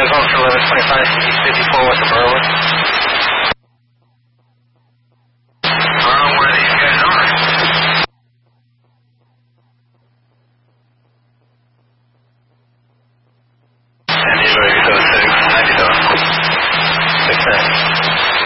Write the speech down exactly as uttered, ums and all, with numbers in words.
Officer eleven twenty-five, East fifty-four, west of Burwood.